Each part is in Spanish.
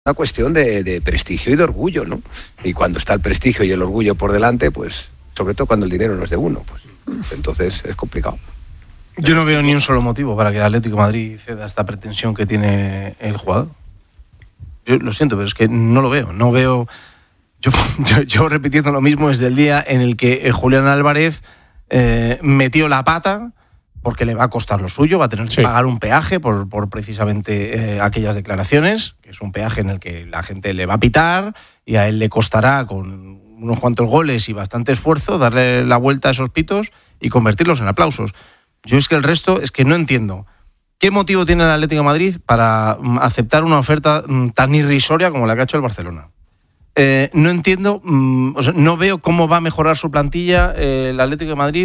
una cuestión de prestigio y de orgullo, ¿no? Y cuando está el prestigio y el orgullo por delante, pues, sobre todo cuando el dinero no es de uno, pues, entonces es complicado. Yo no veo ni un solo motivo para que el Atlético de Madrid ceda esta pretensión que tiene el jugador. Yo lo siento, pero es que no lo veo. No veo. Yo repitiendo lo mismo desde el día en el que Julián Álvarez metió la pata, porque le va a costar lo suyo, va a tener que pagar un peaje por precisamente aquellas declaraciones, que es un peaje en el que la gente le va a pitar y a él le costará con unos cuantos goles y bastante esfuerzo darle la vuelta a esos pitos y convertirlos en aplausos. Yo es que el resto es que no entiendo. ¿Qué motivo tiene el Atlético de Madrid para aceptar una oferta tan irrisoria como la que ha hecho el Barcelona? No entiendo, o sea, no veo cómo va a mejorar su plantilla el Atlético de Madrid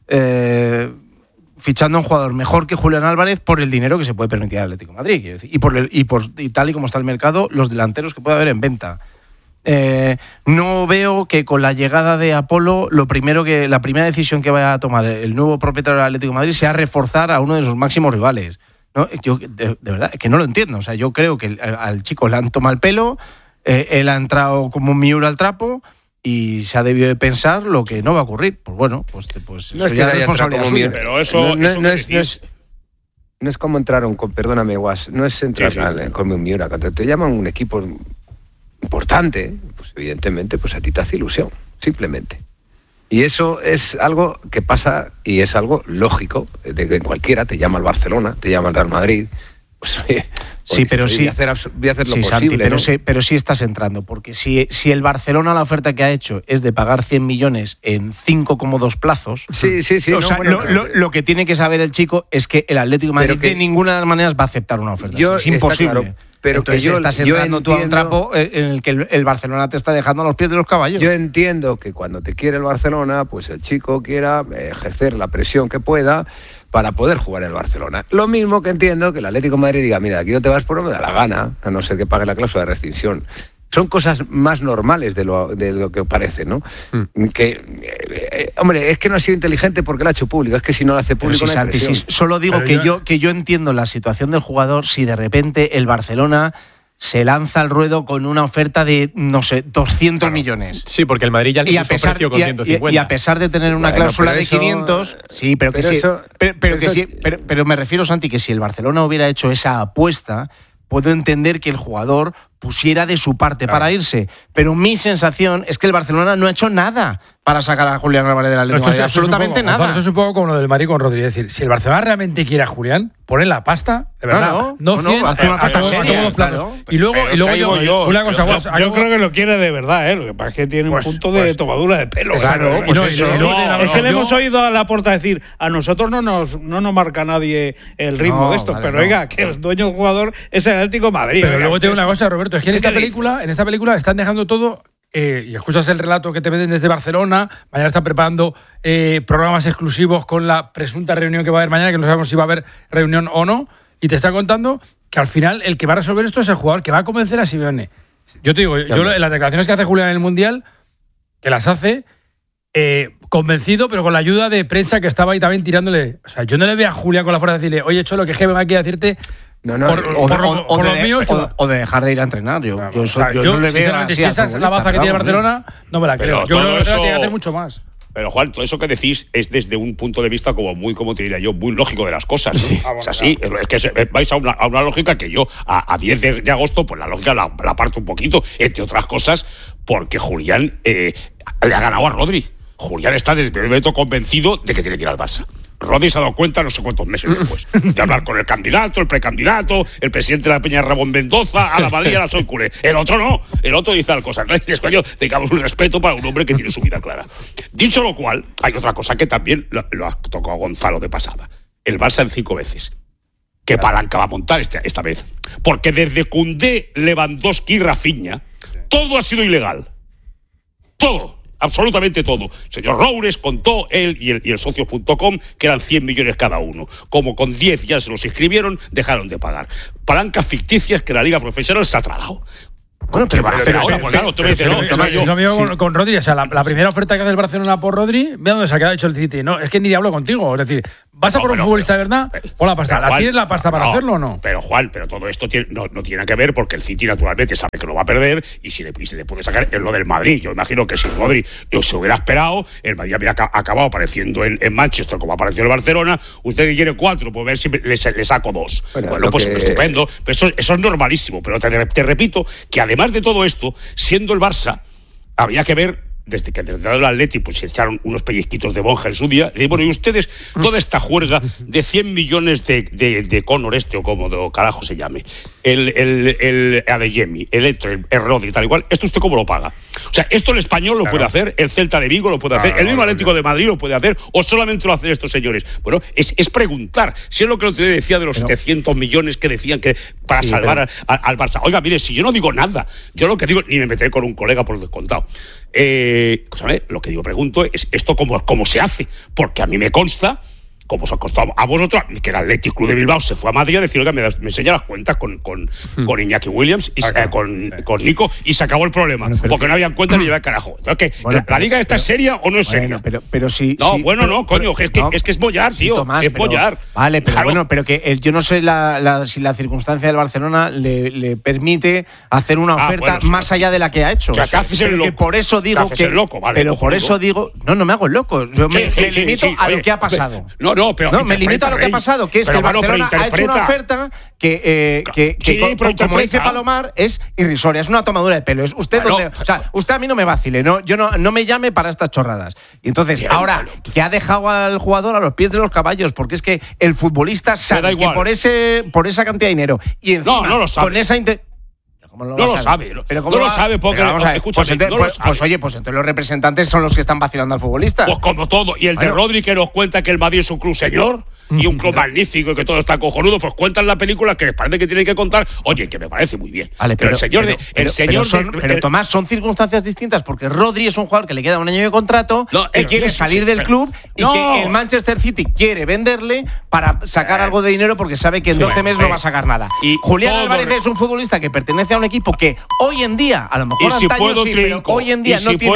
fichando a un jugador mejor que Julián Álvarez por el dinero que se puede permitir al Atlético de Madrid, quiero decir, y tal y como está el mercado, los delanteros que puede haber en venta. No veo que con la llegada de Apolo la primera decisión que vaya a tomar el nuevo propietario del Atlético de Madrid sea reforzar a uno de sus máximos rivales, ¿no? Yo de verdad es que no lo entiendo. O sea, yo creo que al chico le han tomado el pelo, él ha entrado como un Miura al trapo y se ha debido de pensar lo que no va a ocurrir. Pues bueno, pues no es que haya responsabilidad suya. Pero eso no es como entrar perdóname, Guas, no es entrar con un Miura. Cuando te llaman un equipo importante, pues evidentemente pues a ti te hace ilusión, simplemente. Y eso es algo que pasa y es algo lógico, de que cualquiera te llama al Barcelona, te llama al Real Madrid, pues sí, pero sí. Voy a hacer lo posible, Santi, pero, ¿no? pero sí estás entrando, porque si el Barcelona la oferta que ha hecho es de pagar 100 millones en 5 cómodos plazos, sí. O sea, lo que tiene que saber el chico es que el Atlético de Madrid de ninguna de las maneras va a aceptar una oferta. Es imposible. Claro, pero entonces que estás entrando tú a un trapo en el que el Barcelona te está dejando a los pies de los caballos. Yo entiendo que cuando te quiere el Barcelona, pues el chico quiera ejercer la presión que pueda para poder jugar en el Barcelona. Lo mismo que entiendo que el Atlético de Madrid diga, mira, aquí no te vas por donde me da la gana, a no ser que pague la cláusula de rescisión. Son cosas más normales de lo que parece, ¿no? Hombre, es que no ha sido inteligente porque lo ha hecho público, es que si no lo hace público no hay presión. Solo digo que yo entiendo la situación del jugador si de repente el Barcelona se lanza al ruedo con una oferta de, no sé, 200 millones. Sí, porque el Madrid ya le puso precio con 150. Y a pesar de tener una cláusula de 500, sí, pero me refiero, Santi, que si el Barcelona hubiera hecho esa apuesta, puedo entender que el jugador pusiera de su parte para irse. Pero mi sensación es que el Barcelona no ha hecho nada para sacar a Julián Álvarez del Atlético de Madrid. Absolutamente nada. Esto es un poco como lo del Madrid con Rodri. Es decir, si el Barcelona realmente quiere a Julián, pone la pasta, de verdad. Hace una oferta seria. Y luego yo, una cosa, yo creo que lo quiere de verdad, Lo que pasa es que tiene un punto de tomadura de pelo. Claro, es que le hemos oído a Laporta decir, a nosotros no nos marca nadie el ritmo de esto, pero oiga, que el dueño del jugador es el Atlético de Madrid. Pero luego tengo una cosa, Roberto, es que en esta película están dejando todo. Y escuchas el relato que te venden desde Barcelona. Mañana están preparando programas exclusivos con la presunta reunión que va a haber mañana, que no sabemos si va a haber reunión o no, y te está contando que al final el que va a resolver esto es el jugador que va a convencer a Simeone. Yo te digo, yo en las declaraciones que hace Julián en el Mundial, que las hace convencido, pero con la ayuda de prensa que estaba ahí también tirándole. O sea, yo no le veo a Julián con la fuerza de decirle, oye, Cholo, que vengo aquí a decirte. O de dejar de ir a entrenar. Yo no le veo así. Si esa es la baza que tiene Barcelona, no me la creo. Yo creo que tiene que hacer mucho más. Pero Juan, todo eso que decís es desde un punto de vista como te diría yo, muy lógico de las cosas, ¿no? Sí. Es así, es que vais a una lógica que yo a 10 de agosto, pues la lógica la parto un poquito, entre otras cosas, porque Julián le ha ganado a Rodri. Julián está desde el primer momento convencido de que tiene que ir al Barça. Rodri se ha dado cuenta no sé cuántos meses después de hablar con el candidato, el precandidato, el presidente de la Peña Ramón Mendoza, a la Madrid, a la soy culé. El otro no, el otro dice las cosas. Entonces, coño, tengamos un respeto para un hombre que tiene su vida clara. Dicho lo cual, hay otra cosa que también lo ha tocado Gonzalo de pasada. El Barça en 5 veces. ¿Qué palanca va a montar esta vez? Porque desde Koundé, Lewandowski y Rafinha, todo ha sido ilegal. Todo. Absolutamente todo. El señor Roures contó, él y el socios.com, que eran 100 millones cada uno. Como con 10 ya se los inscribieron, dejaron de pagar. Palancas ficticias que la Liga Profesional se ha tragado. Bueno, pero ahora, pues claro, tú me dices, no. Con Rodri, o sea, la primera oferta que hace el Barcelona por Rodri, ve dónde se ha quedado hecho el City. No, es que ni diablo contigo. Es decir, ¿Vas a por un futbolista de verdad o la pasta? ¿La tienes la pasta para hacerlo o no? Pero Juan, todo esto no tiene que ver porque el City naturalmente sabe que lo va a perder y si le puede sacar es lo del Madrid. Yo imagino que si Rodri se hubiera esperado, el Madrid habría acabado apareciendo en Manchester como apareció en Barcelona. Usted que quiere 4, pues ver si le saco 2. Bueno, pues estupendo. Pero eso es normalísimo. Pero te repito que además de todo esto, siendo el Barça, habría que ver. Desde que desde el Atleti pues se echaron unos pellizquitos de Bonja en su día. Y bueno, y ustedes, toda esta juerga de 100 millones de Conor o como carajo se llame, el Adeyemi, el Rodri y tal igual, ¿esto usted cómo lo paga? O sea, esto el Español lo puede hacer, el Celta de Vigo lo puede hacer, el mismo Atlético de Madrid lo puede hacer, o solamente lo hacen estos señores. Bueno, es preguntar. Si es lo que usted decía de los 700 millones que decían que para salvar al Barça. Oiga, mire, si yo no digo nada, yo lo que digo, ni me meteré con un colega por descontado. ¿Sabe? Lo que digo, pregunto es esto cómo se hace, porque a mí me consta, como os ha costado a vosotros, que el Athletic Club de Bilbao se fue a Madrid a decir, oiga, me enseña las cuentas con Iñaki Williams y con Nico y se acabó el problema, porque no habían cuentas ni llevar carajo. Entonces, ¿la liga esta es seria o no es seria? Pero sí. No, no, coño, es que es bollar, tío. Tomás, es bollar. Vale, pero claro. Pero que yo no sé si la circunstancia del Barcelona le permite hacer una oferta más allá de la que ha hecho. O sea, que haces el loco. Que por eso digo que. Pero por eso digo. No me hago el loco. Yo me limito a lo que ha pasado. No, me limito a lo que ha pasado, que es que el Barcelona ha hecho una oferta que como dice Palomar, es irrisoria, es una tomadura de pelo. Es usted usted a mí no me vacile, no me llame para estas chorradas. Y entonces, ahora, que ha dejado al jugador a los pies de los caballos, porque es que el futbolista sabe que por esa cantidad de dinero y encima no lo sabe. Con esa no lo sabe. Pero ¿cómo no lo sabe? Porque, entonces los representantes son los que están vacilando al futbolista. Pues como todo. Y el de Rodri que nos cuenta que el Madrid es un club señor y un club magnífico y que todo está cojonudo, pues cuentan la película que les parece que tienen que contar. Oye, que me parece muy bien. Vale, pero Tomás, son circunstancias distintas porque Rodri es un jugador que le queda un año de contrato y quiere salir del club y que el Manchester City quiere venderle para sacar algo de dinero porque sabe que en 12 meses no va a sacar nada. Y Julián Álvarez es un futbolista que pertenece a un equipo que hoy en día, a lo mejor antaño sí, pero hoy en día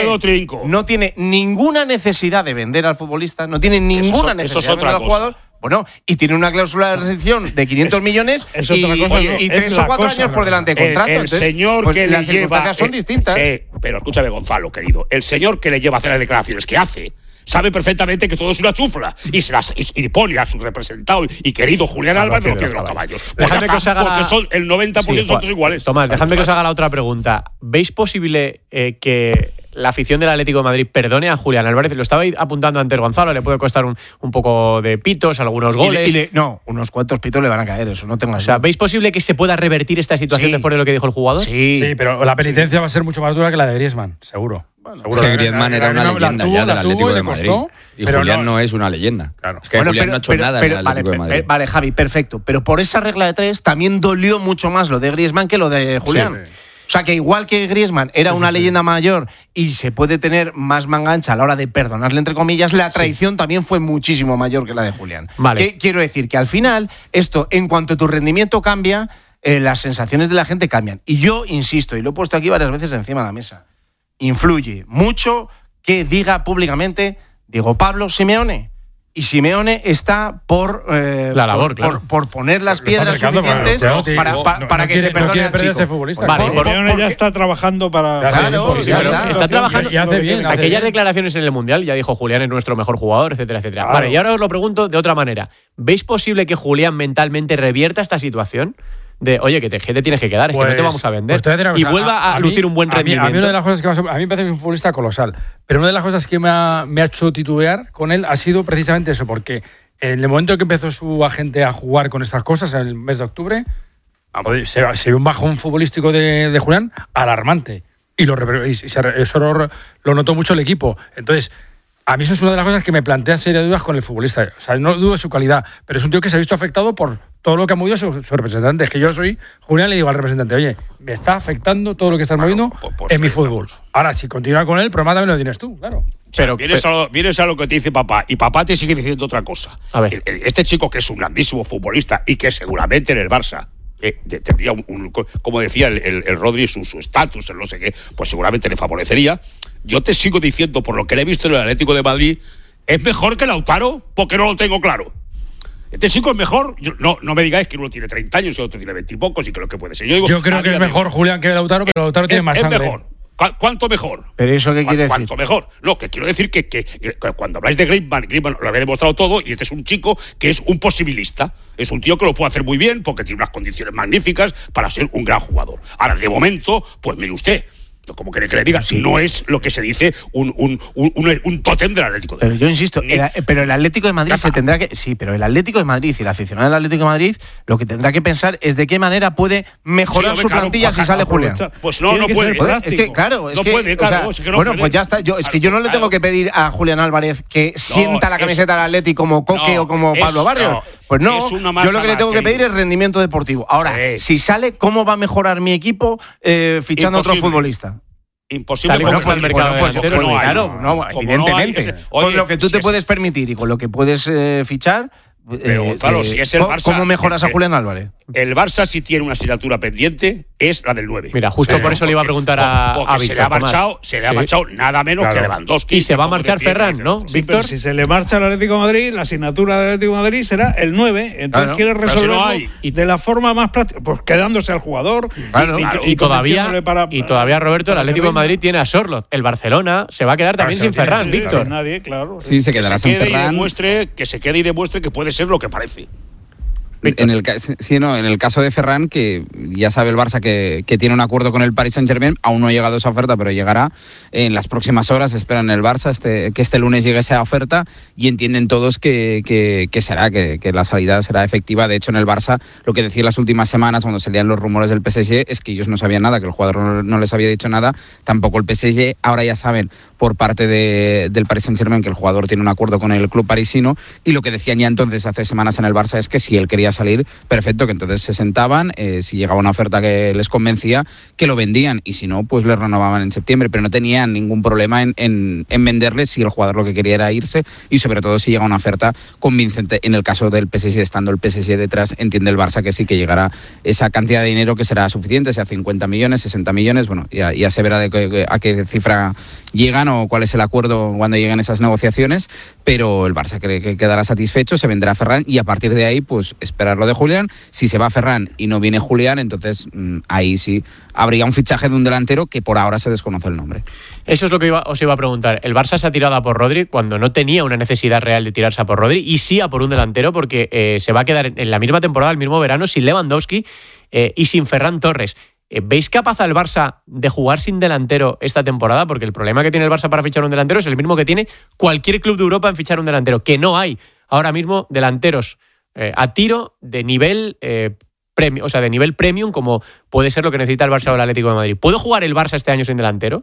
no tiene ninguna necesidad de vender al futbolista, no tiene ninguna necesidad de vender al jugador. Bueno, y tiene una cláusula de rescisión de 500 millones y 3 o 4 años por delante de contrato. El señor que le lleva son distintas. Pero escúchame, Gonzalo, querido, el señor que le lleva a hacer las declaraciones que hace sabe perfectamente que todo es una chufla y pone a su representado y querido Julián Álvarez los pies de los caballos. Porque son el 90% son todos iguales. Tomás, dejadme que os haga la otra pregunta. ¿Veis posible que la afición del Atlético de Madrid perdone a Julián Álvarez? Lo estaba apuntando antes Gonzalo, le puede costar un poco de pitos, algunos goles. Unos cuantos pitos le van a caer, eso no tengo. O sea, ¿veis posible que se pueda revertir esta situación después de lo que dijo el jugador? Sí, pero la penitencia va a ser mucho más dura que la de Griezmann, seguro. Seguro que Griezmann era una leyenda ya del Atlético de Madrid. Y Julián no es una leyenda. Claro. Es que Julián no ha hecho nada en el Atlético de Madrid. Vale, Javi, perfecto. Pero por esa regla de 3 también dolió mucho más lo de Griezmann que lo de Julián. Sí. O sea, que igual que Griezmann era una leyenda mayor y se puede tener más manga ancha a la hora de perdonarle, entre comillas, la traición también fue muchísimo mayor que la de Julián. Vale. Quiero decir que al final, esto, en cuanto tu rendimiento cambia, las sensaciones de la gente cambian. Y yo insisto, y lo he puesto aquí varias veces encima de la mesa, influye mucho que diga públicamente Diego Pablo Simeone. Y Simeone está por la labor, por poner las piedras suficientes para que se perdone al chico. Simeone ya está trabajando para... Claro, está trabajando. Y hace bien. Aquellas declaraciones en el Mundial, ya dijo Julián es nuestro mejor jugador, etcétera, etcétera. Claro. Vale, y ahora os lo pregunto de otra manera. ¿Veis posible que Julián mentalmente revierta esta situación? De, oye, que te tienes que quedar, es que no te vamos a vender. Y vuelva a lucir un buen rendimiento. A mí una de las cosas que a mí me parece que es un futbolista colosal, pero una de las cosas que me ha hecho titubear con él ha sido precisamente eso, porque en el momento en que empezó su agente a jugar con estas cosas, en el mes de octubre, se vio un bajón futbolístico de Julián alarmante. Y eso lo notó mucho el equipo. Entonces, a mí eso es una de las cosas que me plantea serias dudas con el futbolista. O sea, no dudo de su calidad, pero es un tío que se ha visto afectado por todo lo que ha movido su representante. Es que yo soy Julián, le digo al representante, oye, me está afectando todo lo que estás moviendo en mi fútbol. Ahora, si continúa con él, el problema también lo tienes tú, claro. Pero vienes a lo que te dice papá, y papá te sigue diciendo otra cosa. A ver. Este chico que es un grandísimo futbolista y que seguramente en el Barça tendría como decía el Rodri, su estatus, el no sé qué, pues seguramente le favorecería. Yo te sigo diciendo, por lo que le he visto en el Atlético de Madrid, ¿es mejor que Lautaro? Porque no lo tengo claro. Este chico es mejor. No me digáis que uno tiene 30 años y otro tiene 20 y pocos y que lo que puede ser. Yo creo que es mejor Julián que Lautaro, pero Lautaro tiene más sangre. Es mejor. ¿Cuánto mejor? ¿Pero eso qué quiere decir? ¿Cuánto mejor? No, que quiero decir que cuando habláis de Griezmann lo había demostrado todo, y este es un chico que es un posibilista. Es un tío que lo puede hacer muy bien porque tiene unas condiciones magníficas para ser un gran jugador. Ahora, de momento, pues mire usted, como quiere que le diga, si no es lo que se dice un tótem del Atlético de Madrid. Madrid. Pero yo insisto, pero el Atlético de Madrid se tendrá que... Sí, pero el Atlético de Madrid y el aficionado del Atlético de Madrid lo que tendrá que pensar es de qué manera puede mejorar su plantilla si sale Julián. Pues no puede. Es que, claro, es no que... puede, claro, es que no puede. Pues ya está. Es que yo no le tengo que pedir a Julián Álvarez que sienta la camiseta del Atlético como Coque o como Pablo Barrios. Pues no, yo lo que le tengo que pedir es rendimiento deportivo. Ahora, si sale, ¿cómo va a mejorar mi equipo fichando a otro futbolista? Imposible. El mercado claro, evidentemente. Con lo que tú te puedes permitir y con lo que puedes fichar. Pero claro, si es el Barça. ¿Cómo mejoras a Julián Álvarez? El Barça, si tiene una asignatura pendiente, es la del 9. Mira, justo por eso le iba a preguntar a Víctor. Se le ha marchado nada menos que Lewandowski. Y se va a marchar Ferran, ¿no, Víctor? Si se le marcha al Atlético de Madrid, la asignatura del Atlético de Madrid será el 9. Entonces quiere resolverlo de la forma más práctica, pues quedándose al jugador. Y todavía, Roberto, el Atlético de Madrid tiene a Sorloth. El Barcelona se va a quedar también sin Ferran, Víctor. Nadie, claro. Sí, se quedará sin Ferran. Que se quede y demuestre que puede ser lo que parece. En el caso de Ferran, que ya sabe el Barça que tiene un acuerdo con el Paris Saint-Germain, aún no ha llegado esa oferta, pero llegará en las próximas horas. Esperan el Barça que este lunes llegue esa oferta y entienden todos que la salida será efectiva. De hecho, en el Barça, lo que decía las últimas semanas cuando salían los rumores del PSG es que ellos no sabían nada, que el jugador no les había dicho nada, tampoco el PSG. Ahora ya saben por parte del Paris Saint-Germain que el jugador tiene un acuerdo con el club parisino, y lo que decían ya entonces hace semanas en el Barça es que si él quería salir, perfecto, que entonces se sentaban, si llegaba una oferta que les convencía, que lo vendían, y si no, pues le renovaban en septiembre, pero no tenían ningún problema en venderle si el jugador lo que quería era irse, y sobre todo si llega una oferta convincente. En el caso del PSG, estando el PSG detrás, entiende el Barça que sí, que llegará esa cantidad de dinero que será suficiente, sea 50 millones, 60 millones, bueno, ya se verá a qué cifra llegan o cuál es el acuerdo cuando lleguen esas negociaciones, pero el Barça cree que quedará satisfecho, se venderá Ferran, y a partir de ahí, pues esperar lo de Julián. Si se va Ferran y no viene Julián, entonces ahí sí habría un fichaje de un delantero que por ahora se desconoce el nombre. Eso es lo que os iba a preguntar. El Barça se ha tirado a por Rodri cuando no tenía una necesidad real de tirarse a por Rodri, y sí a por un delantero, porque se va a quedar en la misma temporada, el mismo verano, sin Lewandowski y sin Ferran Torres. ¿Veis capaz al Barça de jugar sin delantero esta temporada? Porque el problema que tiene el Barça para fichar un delantero es el mismo que tiene cualquier club de Europa en fichar un delantero, que no hay ahora mismo delanteros a tiro de nivel premium, o sea, de nivel premium, como puede ser lo que necesita el Barça o el Atlético de Madrid. ¿Puede jugar el Barça este año sin delantero?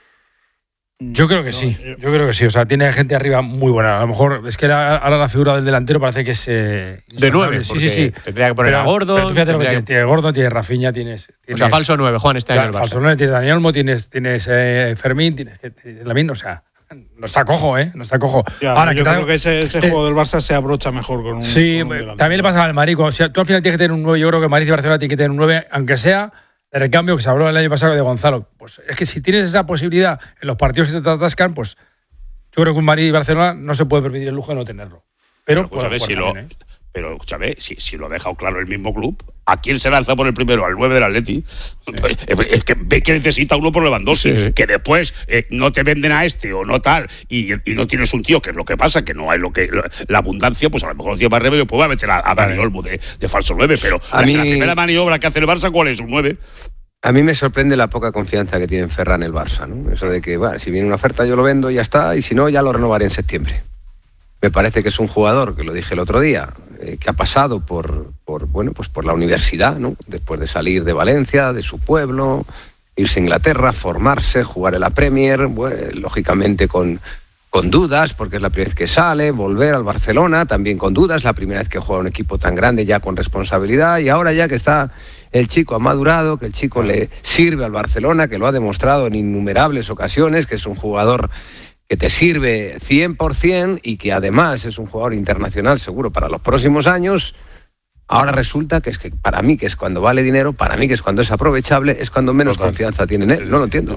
Yo creo que sí, o sea, tiene gente arriba muy buena. A lo mejor es que ahora la figura del delantero parece que es de 9, sí. Tendría que poner a Gordo. Pero tú fíjate lo que tiene Gordo, tienes Rafinha, tienes o sea, falso 9, Juan, este año el Barça. Falso 9, tienes Dani Olmo, tienes Fermín, tienes Lamine, o sea, no está cojo, no está cojo. Ya, ahora, yo creo que ese juego del Barça se abrocha mejor con un... Sí, con un también le pasa al Madrid. O sea, tú al final tienes que tener un 9, yo creo que Madrid y Barcelona tienen que tener un 9, aunque sea de recambio, que se habló el año pasado de Gonzalo. Pues es que si tienes esa posibilidad en los partidos que se te atascan, pues yo creo que un Madrid y Barcelona no se puede permitir el lujo de no tenerlo. Pero escúchame, si lo ha dejado claro el mismo club, ¿a quién se lanza por el primero? Al 9 del Atleti. Sí. Es que ve que necesita uno por Lewandowski, que después no te venden a este o no tal, y no tienes un tío, que es lo que pasa, que no hay la abundancia, pues a lo mejor no tiene más remedio, pues va a meter a Dani Olmo de falso 9, pero la primera maniobra que hace el Barça, ¿cuál es? Un 9. A mí me sorprende la poca confianza que tiene en Ferran el Barça, ¿no? Eso de que, bueno, si viene una oferta yo lo vendo y ya está, y si no, ya lo renovaré en septiembre. Me parece que es un jugador, que lo dije el otro día, que ha pasado por la universidad, ¿no? Después de salir de Valencia, de su pueblo, irse a Inglaterra, formarse, jugar en la Premier, lógicamente con dudas, porque es la primera vez que sale, volver al Barcelona, también con dudas, la primera vez que juega un equipo tan grande ya con responsabilidad, y ahora ya que está el chico ha madurado, que el chico le sirve al Barcelona, que lo ha demostrado en innumerables ocasiones, que es un jugador que te sirve 100% y que además es un jugador internacional seguro para los próximos años. Ahora resulta que es que para mí, que es cuando vale dinero, para mí que es cuando es aprovechable, es cuando menos confianza tiene en él. No lo entiendo.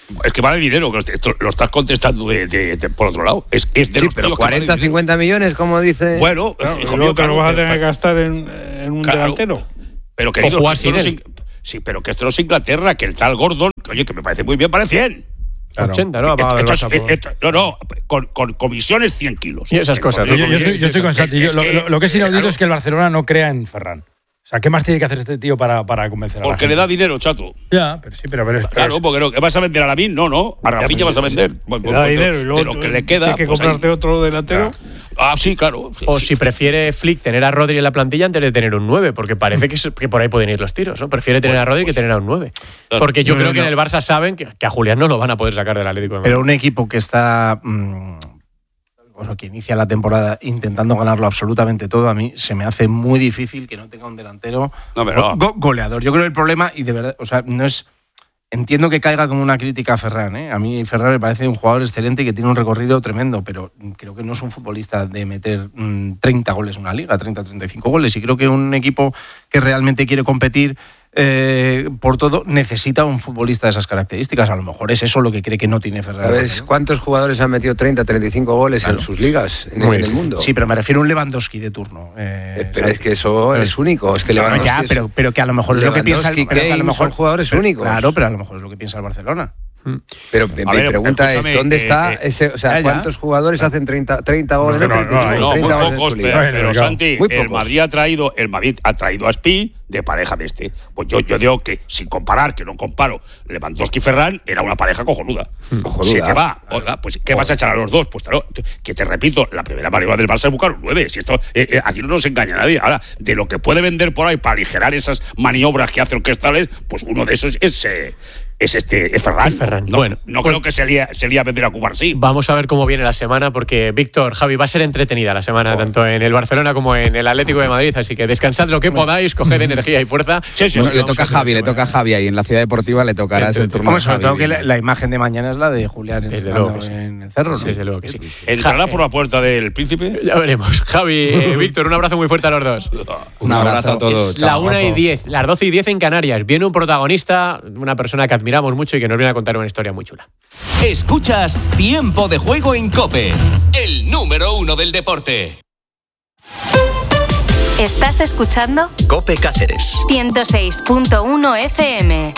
Es que vale dinero, lo estás contestando por otro lado. Es de sí, pero 40, 50 millones, como dice. Bueno, luego te lo vas a tener que gastar en un delantero. Pero querido, sí, pero que esto no es Inglaterra, que el tal Gordon, oye, que me parece muy bien, vale 100. Claro. 80, ¿no? Con comisiones 100 kilos. Y esas cosas. Yo estoy con Santi. Lo que es inaudito es que el Barcelona no crea en Ferran. O sea, ¿qué más tiene que hacer este tío para convencer a la gente? Porque le da dinero, chato. Ya, pero sí, pero claro, porque no, ¿vas a vender a Lamin? No. A Rafinha vas a vender. Le da dinero y luego de lo que le queda. Tienes que comprarte otro delantero. Ah, sí, claro. O si prefiere Flick tener a Rodri en la plantilla antes de tener un 9, porque parece que por ahí pueden ir los tiros, ¿no? Prefiere tener a Rodri que tener a un 9. Porque yo creo que en el Barça saben que a Julián no lo van a poder sacar del Atlético de Madrid. Pero un equipo que está... que inicia la temporada intentando ganarlo absolutamente todo, a mí se me hace muy difícil que no tenga un delantero goleador. Yo creo que el problema, y de verdad, o sea, no es... Entiendo que caiga como una crítica a Ferran, ¿eh? A mí Ferran me parece un jugador excelente y que tiene un recorrido tremendo, pero creo que no es un futbolista de meter 30 goles en una liga, 30-35 goles, y creo que un equipo que realmente quiere competir por todo necesita un futbolista de esas características. A lo mejor es eso lo que cree que no tiene Ferran. ¿Sabes cuántos jugadores han metido 30-35 goles en sus ligas en el mundo? Sí, pero me refiero a un Lewandowski de turno. Pero es que eso es único. Es que Lewandowski pero que a lo mejor es lo que piensa el Barcelona. A lo mejor son jugadores únicos. Claro, pero a lo mejor es lo que piensa el Barcelona. Pero mi pregunta es, ¿dónde está ese? O sea, ¿cuántos jugadores hacen 30 goles? No, muy pocos, pero Santi, el Madrid ha traído a Spi de pareja de este. Pues yo digo que, sin comparar, que no comparo, Lewandowski y Ferran era una pareja cojonuda. Si te va, pues ¿qué vas a echar a los dos? Pues claro, que te repito, la primera maniobra del Barça es buscar un 9. Si esto, aquí no nos engaña nadie. Ahora, de lo que puede vender por ahí para aligerar esas maniobras que hace orquestales, pues uno de esos es Ferran. No creo que se lía a vender a Cubarsí. Vamos a ver cómo viene la semana, porque Víctor, Javi, va a ser entretenida la semana, tanto en el Barcelona como en el Atlético de Madrid, así que descansad lo que podáis, coged energía y fuerza. Le toca a Javi ahí en la Ciudad Deportiva, le tocará ese turno. Vamos, sobre todo que la imagen de mañana es la de Julián en el Cerro, ¿no? Desde luego que sí. ¿Entrará por la puerta del Príncipe? Ya veremos. Javi, Víctor, un abrazo muy fuerte a los dos. Un abrazo a todos. Es la 1:10, las 12:10 en Canarias. Viene un protagonista, una persona que admiramos mucho y que nos viene a contar una historia muy chula. Escuchas Tiempo de Juego en COPE, el número 1 del deporte. ¿Estás escuchando? COPE Cáceres 106.1 FM.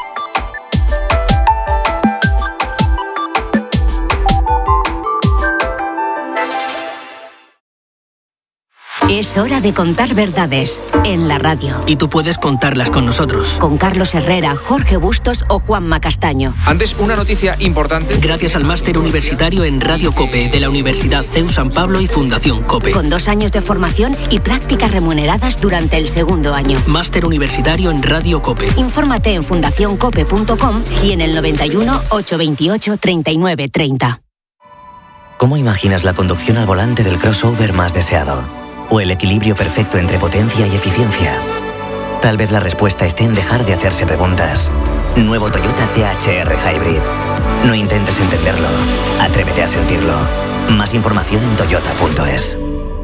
Es hora de contar verdades en la radio. Y tú puedes contarlas con nosotros. Con Carlos Herrera, Jorge Bustos o Juanma Castaño. Antes, una noticia importante. Gracias al máster universitario en Radio COPE de la Universidad CEU San Pablo y Fundación COPE. Con 2 años de formación y prácticas remuneradas durante el segundo año. Máster universitario en Radio COPE. Infórmate en fundacioncope.com y en el 91 828 39 30. ¿Cómo imaginas la conducción al volante del crossover más deseado? ¿O el equilibrio perfecto entre potencia y eficiencia? Tal vez la respuesta esté en dejar de hacerse preguntas. Nuevo Toyota THR Hybrid. No intentes entenderlo. Atrévete a sentirlo. Más información en toyota.es.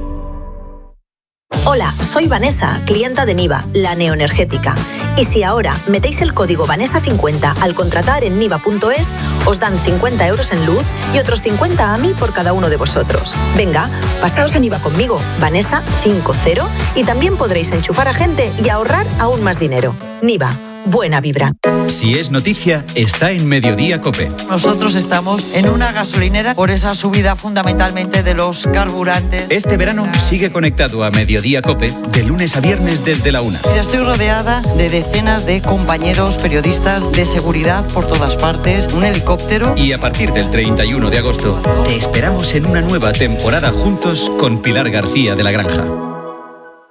Hola, soy Vanessa, clienta de Niva, la neoenergética. Y si ahora metéis el código Vanessa50 al contratar en niva.es, os dan 50 euros en luz y otros 50 a mí por cada uno de vosotros. Venga, pasaos a Niva conmigo, Vanessa50, y también podréis enchufar a gente y ahorrar aún más dinero. Niva. Buena vibra. Si es noticia, está en Mediodía COPE. Nosotros estamos en una gasolinera por esa subida fundamentalmente de los carburantes. Este verano sigue conectado a Mediodía COPE de lunes a viernes desde la 1. Estoy rodeada de decenas de compañeros periodistas de seguridad por todas partes, un helicóptero. Y a partir del 31 de agosto te esperamos en una nueva temporada juntos con Pilar García de la Granja.